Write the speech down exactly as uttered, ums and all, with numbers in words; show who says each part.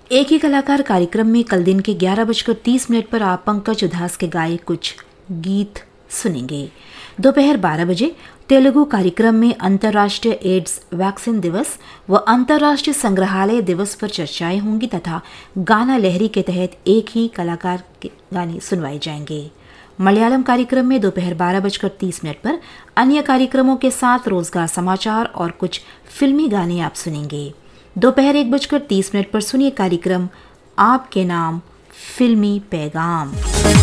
Speaker 1: एक ही कलाकार कार्यक्रम में कल दिन के ग्यारह बजकर तीस मिनट पर आप पंकज उधास के गाए कुछ गीत सुनेंगे। दोपहर बारह बजे तेलुगु कार्यक्रम में अंतर्राष्ट्रीय एड्स वैक्सीन दिवस व अंतर्राष्ट्रीय संग्रहालय दिवस पर चर्चाएं होंगी तथा गाना लहरी के तहत एक ही कलाकार के गाने सुनवाए जाएंगे। मलयालम कार्यक्रम में दोपहर बारह बजकर तीस मिनट पर अन्य कार्यक्रमों के साथ रोजगार समाचार और कुछ फिल्मी गाने आप सुनेंगे। दोपहर एक बजकर तीस मिनट पर सुनिए कार्यक्रम आपके नाम फिल्मी पैगाम।